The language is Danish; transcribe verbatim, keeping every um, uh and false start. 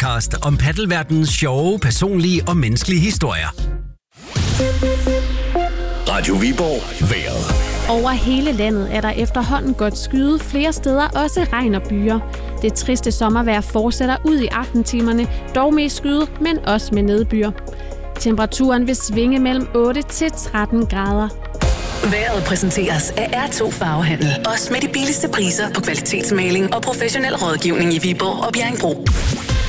podcast om paddelverdenens sjove, personlige og menneskelige historier. Radio Viborg vejret. Over hele landet er der efterhånden godt skyde, flere steder også regn og byer. Det triste sommervejr fortsætter ud i aftentimerne, dog mest skyde, men også med nedbyer. Temperaturen vil svinge mellem otte til tretten grader. Vejret præsenteres af R to Farvehandel. Også med de billigste priser på kvalitetsmaling og professionel rådgivning i Viborg og Bjerringbro.